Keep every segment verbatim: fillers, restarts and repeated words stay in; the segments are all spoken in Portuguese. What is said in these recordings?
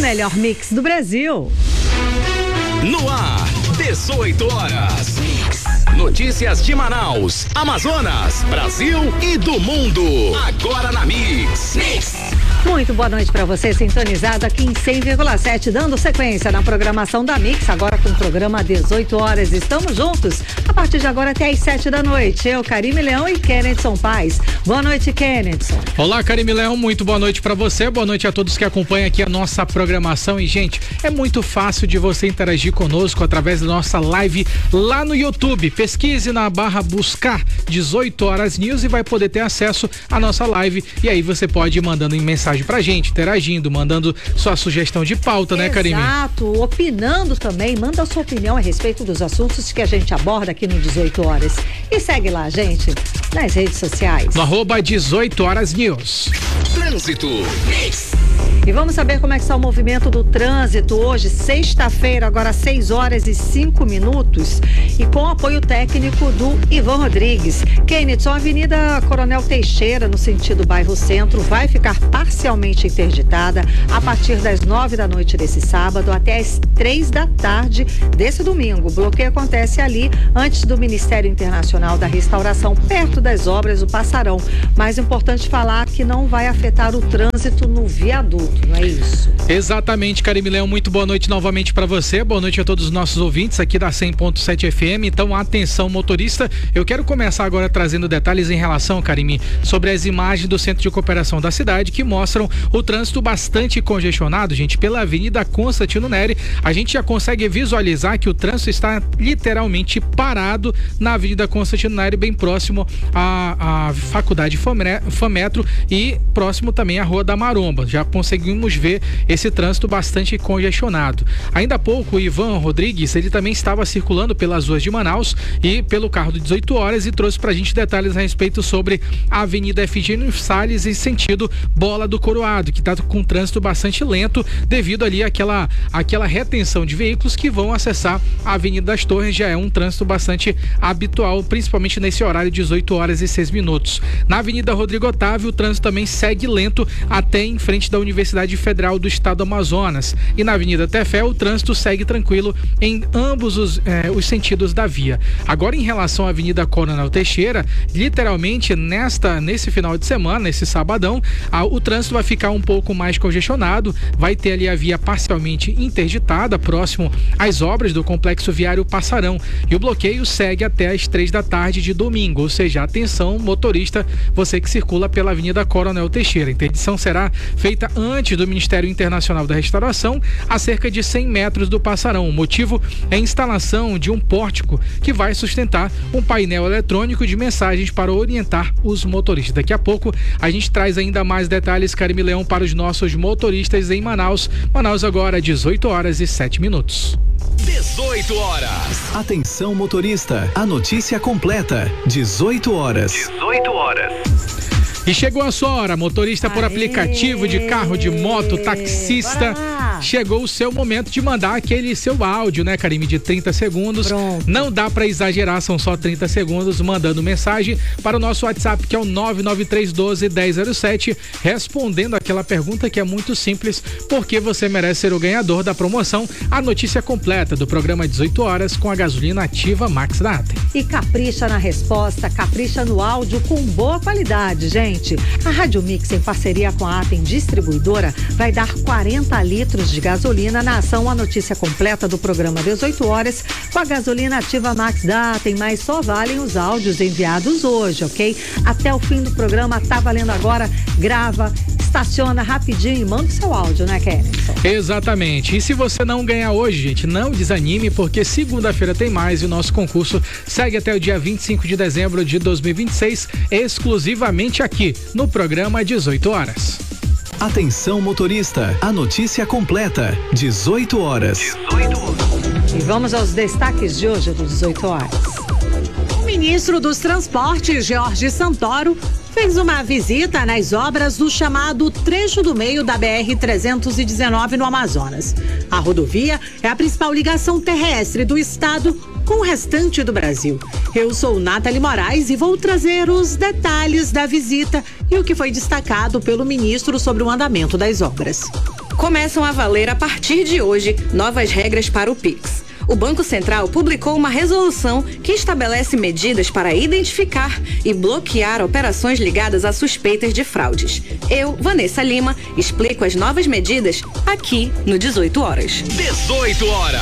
melhor mix do Brasil. No ar, dezoito horas. Notícias de Manaus, Amazonas, Brasil e do mundo. Agora na Mix. Mix. Muito boa noite para você, sintonizado aqui em cem vírgula sete, dando sequência na programação da Mix, agora com o programa dezoito horas. Estamos juntos a partir de agora até às sete da noite. Eu, Karime Leão e Kennedson Paz. Boa noite, Kennedson. Olá, Karime Leão, muito boa noite para você. Boa noite a todos que acompanham aqui a nossa programação. E, gente, é muito fácil de você interagir conosco através da nossa live lá no YouTube. Pesquise na barra buscar dezoito horas news e vai poder ter acesso à nossa live. E aí você pode ir mandando em mensagem pra gente, interagindo, mandando sua sugestão de pauta, né, Karime? Exato, opinando também, manda a sua opinião a respeito dos assuntos que a gente aborda aqui no dezoito horas. E segue lá, gente, nas redes sociais. No arroba dezoito horas news. Trânsito. E vamos saber como é que está o movimento do trânsito hoje, sexta-feira, agora seis horas e cinco minutos, e com apoio técnico do Ivan Rodrigues. Kennedson, Avenida Coronel Teixeira, no sentido bairro Centro, vai ficar parcialmente interditada a partir das nove da noite desse sábado até as três da tarde desse domingo. O bloqueio acontece ali antes do Ministério Internacional da Restauração, perto das obras do Passarão. Mais importante falar que não vai afetar o trânsito no viaduto. Não é isso? Exatamente, Karime Leão, muito boa noite novamente para você, boa noite a todos os nossos ouvintes aqui da cem ponto sete F M. Então, atenção, motorista, eu quero começar agora trazendo detalhes em relação, Karime, sobre as imagens do Centro de Cooperação da cidade que mostram o trânsito bastante congestionado, gente, pela Avenida Constantino Neri. A gente já consegue visualizar que o trânsito está literalmente parado na Avenida Constantino Neri, bem próximo à, à Faculdade Fametro e próximo também à Rua da Maromba. Já conseguimos ver esse trânsito bastante congestionado. Ainda há pouco, o Ivan Rodrigues, ele também estava circulando pelas ruas de Manaus e pelo carro de dezoito horas e trouxe pra gente detalhes a respeito sobre a Avenida Efigênio Salles em sentido Bola do Coroado, que está com um trânsito bastante lento devido ali àquela, àquela retenção de veículos que vão acessar a Avenida das Torres. Já é um trânsito bastante habitual, principalmente nesse horário de dezoito horas e seis minutos. Na Avenida Rodrigo Otávio, o trânsito também segue lento até em frente da Universidade Federal do Estado do Amazonas. E na Avenida Tefé, o trânsito segue tranquilo em ambos os, eh, os sentidos da via. Agora, em relação à Avenida Coronel Teixeira, literalmente nesta, nesse final de semana, nesse sabadão, ah, o trânsito vai ficar um pouco mais congestionado, vai ter ali a via parcialmente interditada, próximo às obras do Complexo Viário Passarão. E o bloqueio segue até às três da tarde de domingo, ou seja, atenção, motorista, você que circula pela Avenida Coronel Teixeira. A interdição será feita antes do Ministério Internacional da Restauração, a cerca de cem metros do Passarão. O motivo é a instalação de um pórtico que vai sustentar um painel eletrônico de mensagens para orientar os motoristas. Daqui a pouco a gente traz ainda mais detalhes, Karime Leão, para os nossos motoristas em Manaus. Manaus agora, dezoito horas e sete minutos. dezoito horas. Atenção, motorista, a notícia completa, dezoito horas. dezoito horas. E chegou a sua hora, motorista por Aê, aplicativo de carro, de moto, taxista. Chegou o seu momento de mandar aquele seu áudio, né, Karime, de trinta segundos. Pronto. Não dá pra exagerar, são só trinta segundos, mandando mensagem para o nosso WhatsApp, que é o nove nove três um dois, um zero zero sete, respondendo aquela pergunta que é muito simples: por que você merece ser o ganhador da promoção? A notícia completa do programa dezoito horas com a gasolina ativa Max da Atem. E capricha na resposta, capricha no áudio com boa qualidade, gente. A Rádio Mix, em parceria com a Atem Distribuidora, vai dar quarenta litros de gasolina na ação A Notícia Completa do programa dezoito horas com a gasolina ativa Max da Atem, mas só valem os áudios enviados hoje, ok? Até o fim do programa, tá valendo agora. Grava, estaciona rapidinho e manda o seu áudio, né, Kennedson? Exatamente. E se você não ganhar hoje, gente, não desanime, porque segunda-feira tem mais e o nosso concurso segue até o dia vinte e cinco de dezembro de dois mil e vinte e seis, exclusivamente aqui no programa dezoito horas. Atenção, motorista, a notícia completa, dezoito horas. dezoito horas. E vamos aos destaques de hoje do dezoito horas. O ministro dos Transportes, Jorge Santoro, fez uma visita nas obras do chamado trecho do meio da B R trezentos e dezenove no Amazonas. A rodovia é a principal ligação terrestre do estado com o restante do Brasil. Eu sou Nathalie Moraes e vou trazer os detalhes da visita e o que foi destacado pelo ministro sobre o andamento das obras. Começam a valer a partir de hoje novas regras para o Pix. O Banco Central publicou uma resolução que estabelece medidas para identificar e bloquear operações ligadas a suspeitas de fraudes. Eu, Vanessa Lima, explico as novas medidas aqui no dezoito horas. dezoito horas.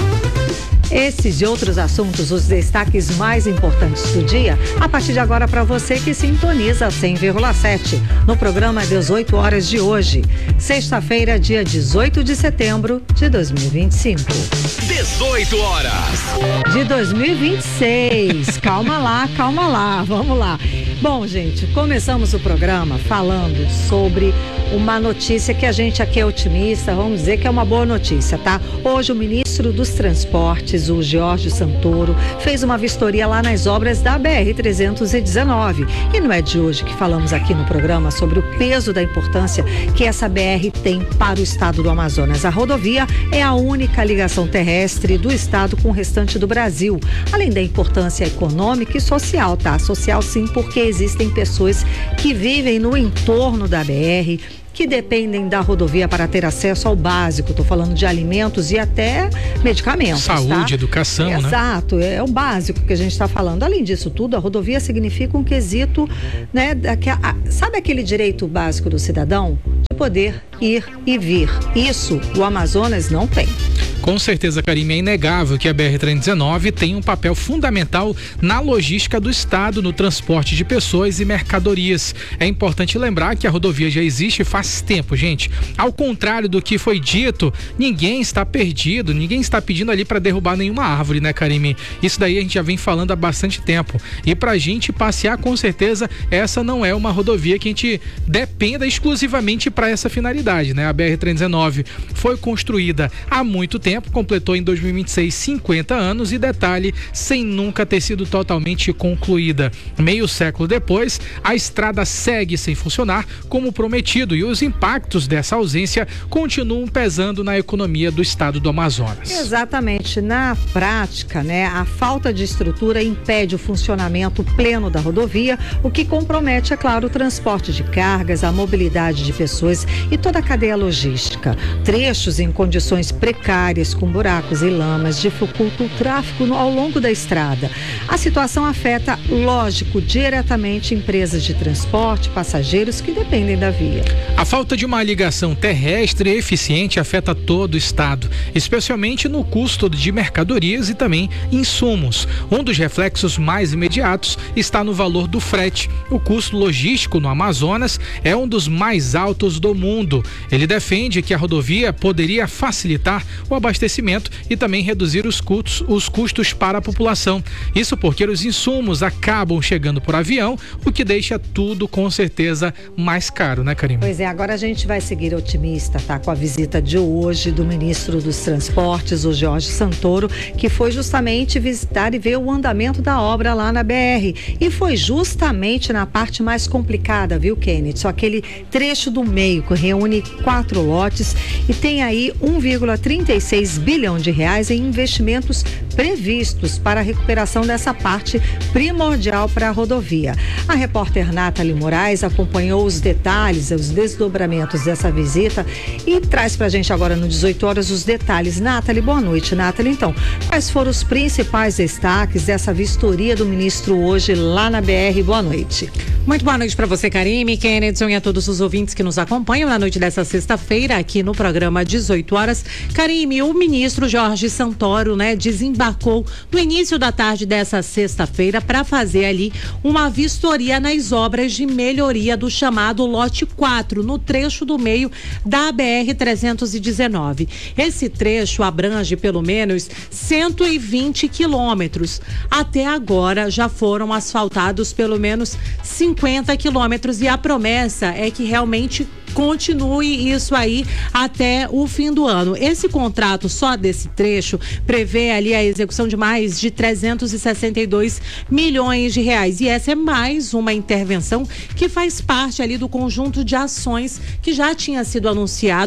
Esses e outros assuntos, os destaques mais importantes do dia, a partir de agora para você que sintoniza cem vírgula sete no programa dezoito horas de hoje, sexta-feira, dia dezoito de setembro de dois mil e vinte e cinco. dezoito horas. De dois mil e vinte e seis. Calma lá, calma lá, vamos lá. Bom, gente, começamos o programa falando sobre uma notícia que a gente aqui é otimista, vamos dizer que é uma boa notícia, tá? Hoje o ministro dos Transportes, o Jorge Santoro, fez uma vistoria lá nas obras da B R trezentos e dezenove. E não é de hoje que falamos aqui no programa sobre o peso da importância que essa B R tem para o estado do Amazonas. A rodovia é a única ligação terrestre do estado com o restante do Brasil, além da importância econômica e social, tá? Social sim, porque existem pessoas que vivem no entorno da B R, que dependem da rodovia para ter acesso ao básico. Estou falando de alimentos e até medicamentos. Saúde, tá? educação, é, né? Exato, é o básico que a gente está falando. Além disso tudo, a rodovia significa um quesito, né? Que a, sabe aquele direito básico do cidadão? De poder ir e vir. Isso o Amazonas não tem. Com certeza, Karime, é inegável que a B R trezentos e dezenove tem um papel fundamental na logística do estado, no transporte de pessoas e mercadorias. É importante lembrar que a rodovia já existe faz tempo, gente. Ao contrário do que foi dito, ninguém está perdido, ninguém está pedindo ali para derrubar nenhuma árvore, né, Karime? Isso daí a gente já vem falando há bastante tempo. E pra gente passear, com certeza, essa não é uma rodovia que a gente dependa exclusivamente para essa finalidade, né? A B R trezentos e dezenove foi construída há muito tempo, completou em dois mil e vinte e seis cinquenta anos e, detalhe, sem nunca ter sido totalmente concluída. Meio século depois, a estrada segue sem funcionar como prometido e os impactos dessa ausência continuam pesando na economia do estado do Amazonas. Exatamente. Na prática, né, a falta de estrutura impede o funcionamento pleno da rodovia, o que compromete, é claro, o transporte de cargas, a mobilidade de pessoas e toda a cadeia logística. Trechos em condições precárias, com buracos e lamas, dificultam o tráfego no, ao longo da estrada. A situação afeta, lógico, diretamente empresas de transporte, passageiros que dependem da via. A falta de uma ligação terrestre eficiente afeta todo o estado, especialmente no custo de mercadorias e também insumos. Um dos reflexos mais imediatos está no valor do frete. O custo logístico no Amazonas é um dos mais altos do mundo. Ele defende que a rodovia poderia facilitar o abastecimento e também reduzir os custos, os custos para a população. Isso porque os insumos acabam chegando por avião, o que deixa tudo com certeza mais caro, né, Karime? Pois é, agora a gente vai seguir otimista, tá? Com a visita de hoje do ministro dos Transportes, o Jorge Santoro, que foi justamente visitar e ver o andamento da obra lá na B R. E foi justamente na parte mais complicada, viu, Kenneth? Só aquele trecho do meio que reúne quatro lotes e tem aí um vírgula trinta e seis bilhão de reais em investimentos previstos para a recuperação dessa parte primordial para a rodovia. A repórter Nathalie Moraes acompanhou os detalhes, os desdobramentos dessa visita e traz pra gente agora no dezoito horas os detalhes. Nathalie, boa noite, Nathalie. Então, quais foram os principais destaques dessa vistoria do ministro hoje lá na B R? Boa noite. Muito boa noite para você, Karime, Kennedy e a todos os ouvintes que nos acompanham na noite dessa sexta-feira aqui no programa dezoito horas. Karime, o ministro Jorge Santoro, né, desembarcou no início da tarde dessa sexta-feira para fazer ali uma vistoria nas obras de melhoria do chamado lote quatro, no trecho do meio da B R trezentos e dezenove. Esse trecho abrange pelo menos cento e vinte quilômetros. Até agora já foram asfaltados pelo menos cinquenta quilômetros e a promessa é que realmente continue isso aí até o fim do ano. Esse contrato só desse trecho prevê ali a execução de mais de trezentos e sessenta e dois milhões de reais. E essa é mais uma intervenção que faz parte ali do conjunto de ações que já tinha sido anunciado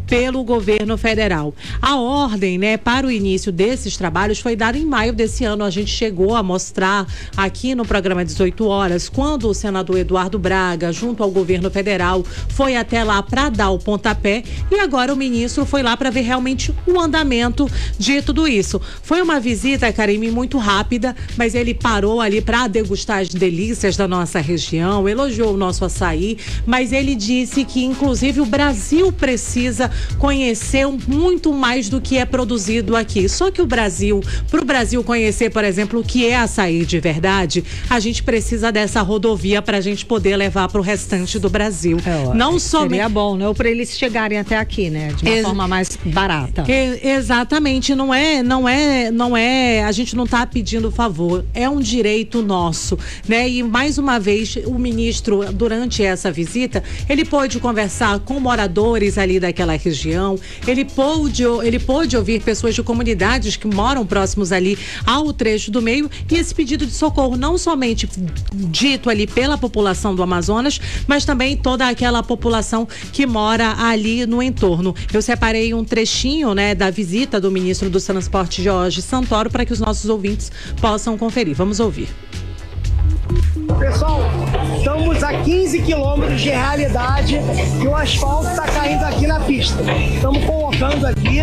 pelo governo federal. A ordem, né, para o início desses trabalhos foi dada em maio desse ano. A gente chegou a mostrar aqui no programa dezoito horas, quando o senador Eduardo Braga, junto ao governo federal, foi até lá para dar o pontapé, e agora o ministro foi lá para ver realmente o andamento de tudo isso. Foi uma visita, Karime, muito rápida, mas ele parou ali para degustar as delícias da nossa região, elogiou o nosso açaí, mas ele disse que inclusive o Brasil precisa conhecer muito mais do que é produzido aqui. Só que o Brasil, para o Brasil conhecer, por exemplo, o que é açaí de verdade, a gente precisa dessa rodovia para a gente poder levar para o restante do Brasil. É, ó, não somente seria bom, né? Ou para eles chegarem até aqui, né? De uma Ex forma mais barata. E, exatamente, não é, não é, não é, a gente não está pedindo favor, é um direito nosso, né? E mais uma vez, o ministro, durante essa visita, ele pôde conversar com moradores ali daquela região, ele pôde, ele pôde ouvir pessoas de comunidades que moram próximos ali ao trecho do meio, e esse pedido de socorro não somente dito ali pela população do Amazonas, mas também toda aquela população que mora ali no entorno. Eu separei um trechinho, né, da visita do ministro dos Transportes, Jorge Santoro, para que os nossos ouvintes possam conferir. Vamos ouvir. Pessoal, estamos a quinze quilômetros de realidade que o asfalto está caindo aqui na pista. Estamos colocando aqui.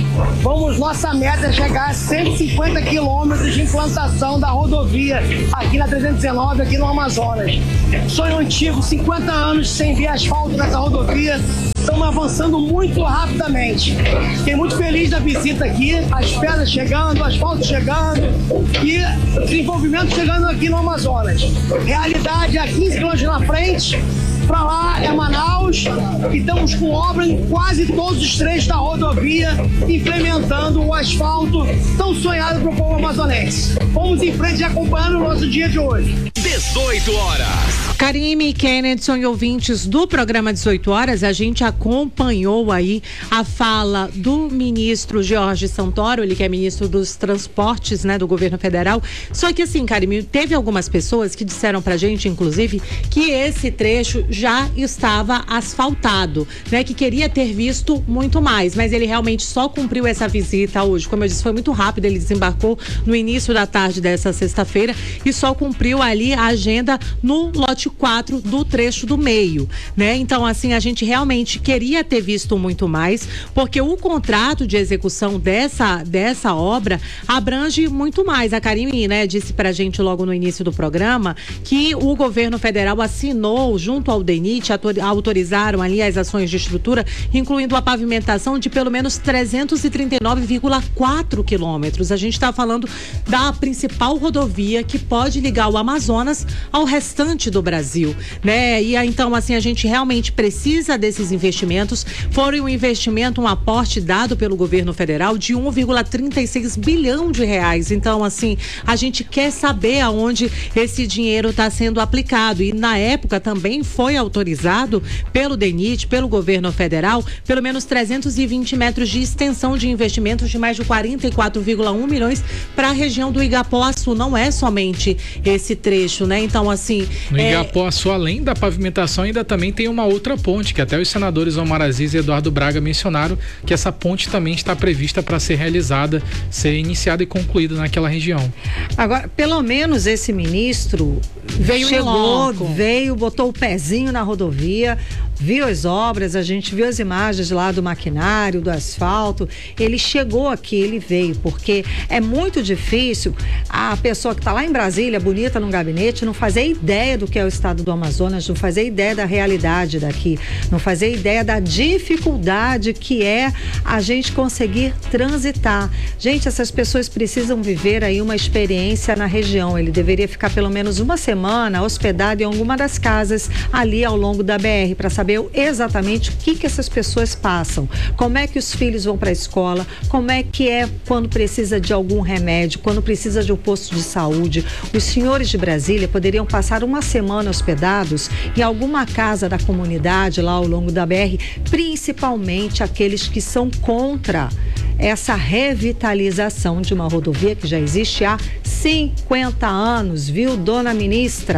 Vamos, nossa meta é chegar a cento e cinquenta quilômetros de implantação da rodovia aqui na trezentos e dezenove, aqui no Amazonas. Sonho antigo, cinquenta anos sem ver asfalto nessa rodovia. Estamos avançando muito rapidamente. Fiquei muito feliz da visita aqui, as pedras chegando, o asfalto chegando e desenvolvimento chegando aqui no Amazonas. Realidade, a quinze quilômetros na frente, para lá é Manaus, e estamos com obra em quase todos os trechos da rodovia, implementando o asfalto tão sonhado para o povo amazonense. Vamos em frente e acompanhando o nosso dia de hoje. dezoito horas. Karime, Kennedson e ouvintes do programa dezoito horas, a gente acompanhou aí a fala do ministro Jorge Santoro, ele que é ministro dos Transportes, né, do governo federal. Só que assim, Karime, teve algumas pessoas que disseram pra gente, inclusive, que esse trecho já estava asfaltado, né, que queria ter visto muito mais, mas ele realmente só cumpriu essa visita hoje. Como eu disse, foi muito rápido, ele desembarcou no início da tarde dessa sexta-feira e só cumpriu ali a agenda no lote quatro do trecho do meio, né? Então, assim, a gente realmente queria ter visto muito mais, porque o contrato de execução dessa, dessa obra abrange muito mais. A Karime, né, disse pra gente logo no início do programa que o governo federal assinou junto ao DENIT, autorizaram ali as ações de estrutura, incluindo a pavimentação de pelo menos trezentos e trinta e nove vírgula quatro quilômetros. A gente está falando da principal rodovia que pode ligar o Amazonas ao restante do Brasil, né? E então, assim, a gente realmente precisa desses investimentos. Foi um investimento, um aporte dado pelo governo federal de um vírgula trinta e seis bilhão de reais. Então, assim, a gente quer saber aonde esse dinheiro está sendo aplicado, e na época também foi autorizado pelo DENIT, pelo governo federal, pelo menos trezentos e vinte metros de extensão de investimentos de mais de quarenta e quatro vírgula um milhões para a região do Igapoaçu. Não é somente esse trecho, né? Então, assim... No é... Igapoaçu, além da pavimentação, ainda também tem uma outra ponte, que até os senadores Omar Aziz e Eduardo Braga mencionaram que essa ponte também está prevista para ser realizada, ser iniciada e concluída naquela região. Agora, pelo menos esse ministro veio chegou, veio, botou o pezinho na rodovia, viu as obras, a gente viu as imagens lá do maquinário, do asfalto. Ele chegou aqui, ele veio, porque é muito difícil a pessoa que está lá em Brasília, bonita num gabinete, não fazer ideia do que é o estado do Amazonas, não fazer ideia da realidade daqui, não fazer ideia da dificuldade que é a gente conseguir transitar. Gente, essas pessoas precisam viver aí uma experiência na região. Ele deveria ficar pelo menos uma semana hospedado em alguma das casas ali ao longo da B R para saber exatamente o que que essas pessoas passam, como é que os filhos vão para a escola, como é que é quando precisa de algum remédio, quando precisa de um posto de saúde. Os senhores de Brasília poderiam passar uma semana hospedados em alguma casa da comunidade lá ao longo da B R, principalmente aqueles que são contra essa revitalização de uma rodovia que já existe há cinquenta anos, viu, dona ministra?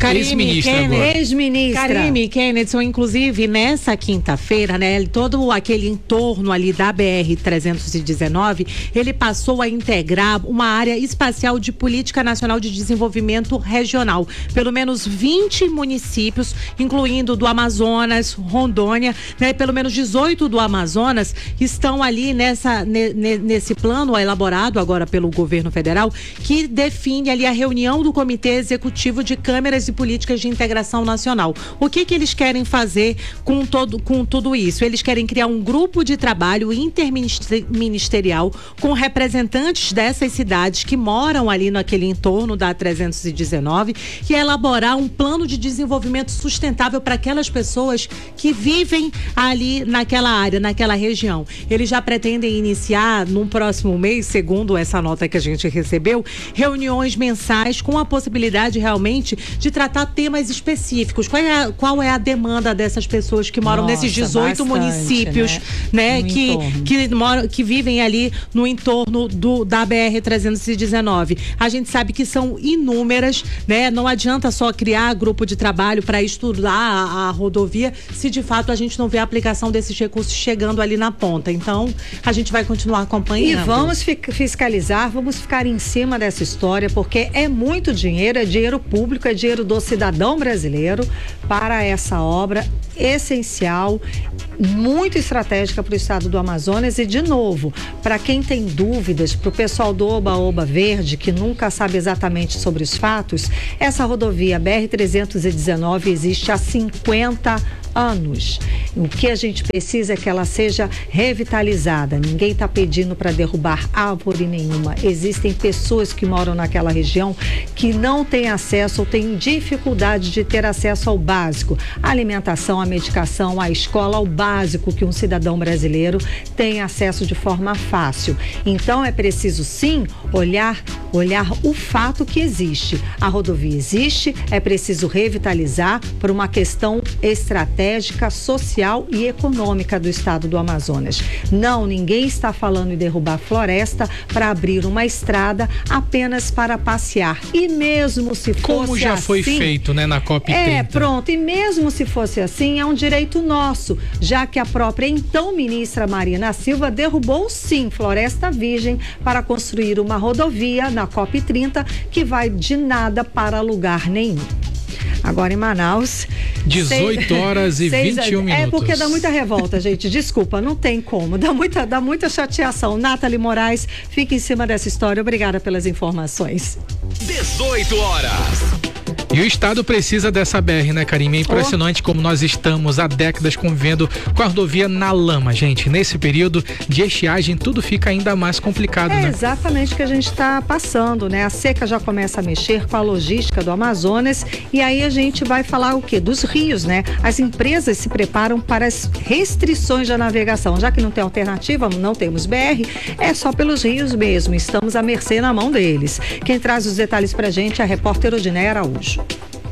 ex-ministra. Ex-ministra. Karime Kennedy, inclusive, nessa quinta-feira, né, todo aquele entorno ali da B R trezentos e dezenove, ele passou a integrar uma área espacial de Política Nacional de Desenvolvimento Regional. Pelo menos vinte municípios, incluindo do Amazonas, Rondônia, né, pelo menos dezoito do Amazonas, estão ali nessa, ne, nesse plano elaborado agora pelo governo federal, que define ali a reunião do Comitê Executivo de Câmeras e Políticas de Integração Nacional. O que que eles querem fazer com, todo, com tudo isso? Eles querem criar um grupo de trabalho interministerial com representantes dessas cidades que moram ali naquele entorno da trezentos e dezenove e elaborar um plano de desenvolvimento sustentável para aquelas pessoas que vivem ali naquela área, naquela região. Eles já pretendem iniciar no próximo mês, segundo essa nota que a gente recebeu, reuniões mensais com a possibilidade realmente de tratar temas específicos. Qual é a, qual é a demanda dessas pessoas que moram Nossa, nesses dezoito bastante, municípios, né, né? que, que, moram, que vivem ali no entorno do, da B R trezentos e dezenove. A gente sabe que são inúmeras, né? Não adianta só criar grupo de trabalho para estudar a, a rodovia se de fato a gente não vê a aplicação desses recursos chegando ali na ponta. Então, a gente vai continuar acompanhando. E vamos fiscalizar, vamos ficar em cima dessa história, porque é muito dinheiro, é dinheiro público, é dinheiro do cidadão brasileiro para essa obra essencial, muito estratégica para o estado do Amazonas. E de novo, para quem tem dúvidas, para o pessoal do Oba-Oba Verde, que nunca sabe exatamente sobre os fatos, essa rodovia B R trezentos e dezenove existe há cinquenta anos. O que a gente precisa é que ela seja revitalizada. Ninguém está pedindo para derrubar árvore nenhuma. Existem pessoas que moram naquela região que não têm acesso ou têm dificuldade de ter acesso ao básico, a alimentação, a medicação, a escola, ao básico que um cidadão brasileiro tem acesso de forma fácil. Então é preciso sim olhar, olhar o fato que existe. A rodovia existe, é preciso revitalizar por uma questão estratégica, social e econômica do estado do Amazonas. Não, ninguém está falando em derrubar floresta para abrir uma estrada apenas para passear. E mesmo se fosse como já assim, foi feito, né, na COP trinta. É, pronto. E mesmo se fosse assim, é um direito nosso, já que a própria então ministra Marina Silva derrubou sim floresta virgem para construir uma rodovia na COP trinta que vai de nada para lugar nenhum. Agora em Manaus, dezoito horas e vinte e um minutos. É porque dá muita revolta, gente. Desculpa, não tem como. Dá muita, dá muita chateação. Nathalie Moraes, fica em cima dessa história. Obrigada pelas informações. dezoito horas. E o estado precisa dessa B R, né, Karime? É impressionante oh. como nós estamos há décadas convivendo com a rodovia na lama, gente. Nesse período de estiagem, tudo fica ainda mais complicado, é né? É exatamente o que a gente está passando, né? A seca já começa a mexer com a logística do Amazonas e aí a gente vai falar o quê? Dos rios, né? As empresas se preparam para as restrições da navegação. Já que não tem alternativa, não temos B R, é só pelos rios mesmo. Estamos à mercê na mão deles. Quem traz os detalhes pra gente é a repórter Odiné Araújo.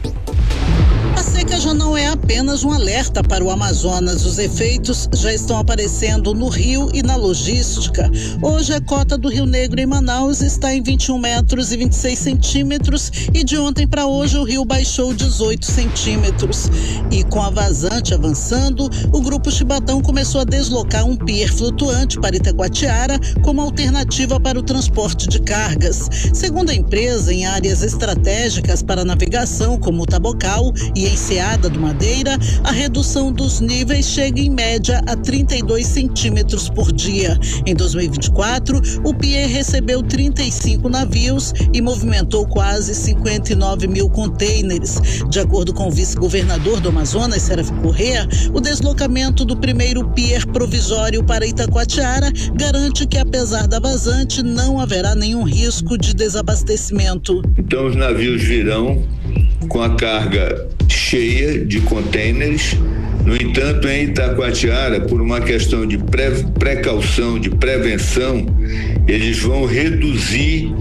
A seca já não é apenas um alerta para o Amazonas. Os efeitos já estão aparecendo no rio e na logística. Hoje a cota do Rio Negro em Manaus está em vinte e um metros e vinte e seis centímetros e de ontem para hoje o rio baixou dezoito centímetros. E com a vazante avançando, o Grupo Chibatão começou a deslocar um pier flutuante para Itacoatiara como alternativa para o transporte de cargas. Segundo a empresa, em áreas estratégicas para navegação, como o Tabocal e Enseada do Madeira, a redução dos níveis chega em média a trinta e dois centímetros por dia. Em dois mil e vinte e quatro, o pier recebeu trinta e cinco navios e movimentou quase cinquenta e nove mil contêineres. De acordo com o vice-governador do Amazonas, Serafim Corrêa, o deslocamento do primeiro pier provisório para Itacoatiara garante que, apesar da vazante, não haverá nenhum risco de desabastecimento. Então os navios virão com a carga cheia de contêineres. No entanto, em Itacoatiara, por uma questão de pre- precaução, de prevenção, eles vão reduzir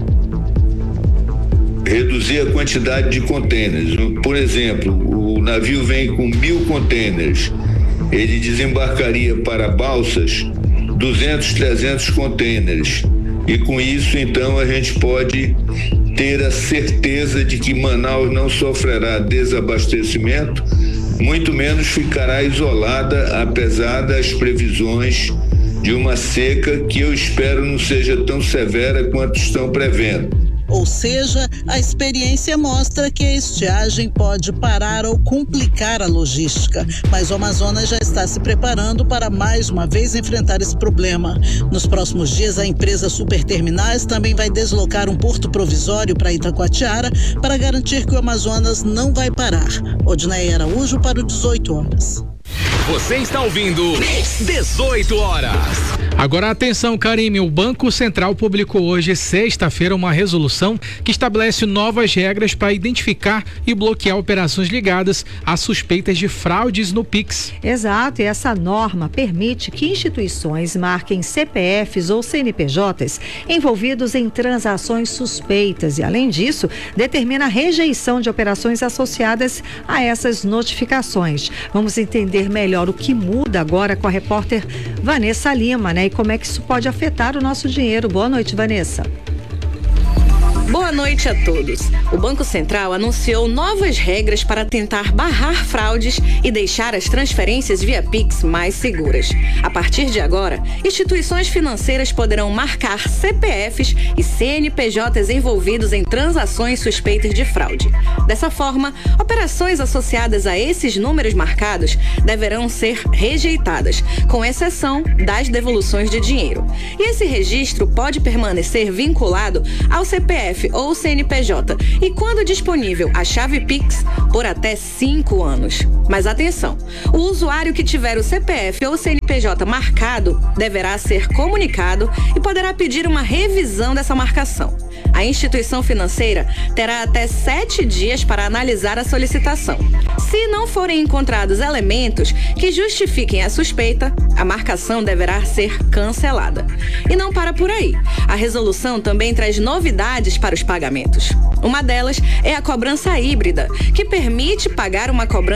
reduzir a quantidade de contêineres. Por exemplo, o navio vem com mil contêineres, ele desembarcaria para Balsas duzentos, trezentos contêineres. E com isso, então, a gente pode ter a certeza de que Manaus não sofrerá desabastecimento, muito menos ficará isolada, apesar das previsões de uma seca que eu espero não seja tão severa quanto estão prevendo. Ou seja, a experiência mostra que a estiagem pode parar ou complicar a logística, mas o Amazonas já está se preparando para mais uma vez enfrentar esse problema. Nos próximos dias, a empresa Superterminais também vai deslocar um porto provisório para Itacoatiara para garantir que o Amazonas não vai parar. Odinei Araújo para o dezoito horas. Você está ouvindo dezoito horas. Agora atenção, Karime, o Banco Central publicou hoje, sexta-feira, uma resolução que estabelece novas regras para identificar e bloquear operações ligadas a suspeitas de fraudes no Pix. Exato, e essa norma permite que instituições marquem C P Fs ou C N P Js envolvidos em transações suspeitas e, além disso, determina a rejeição de operações associadas a essas notificações. Vamos entender melhor o que muda agora com a repórter Vanessa Lima, né? E como é que isso pode afetar o nosso dinheiro. Boa noite, Vanessa. Boa noite a todos. O Banco Central anunciou novas regras para tentar barrar fraudes e deixar as transferências via Pix mais seguras. A partir de agora, instituições financeiras poderão marcar C P Fs e C N P Js envolvidos em transações suspeitas de fraude. Dessa forma, operações associadas a esses números marcados deverão ser rejeitadas, com exceção das devoluções de dinheiro. E esse registro pode permanecer vinculado ao C P F ou C N P J e, quando disponível, a chave Pix por até cinco anos. Mas atenção, o usuário que tiver o C P F ou C N P J marcado deverá ser comunicado e poderá pedir uma revisão dessa marcação. A instituição financeira terá até sete dias para analisar a solicitação. Se não forem encontrados elementos que justifiquem a suspeita, a marcação deverá ser cancelada. E não para por aí. A resolução também traz novidades para os pagamentos. Uma delas é a cobrança híbrida, que permite pagar uma cobrança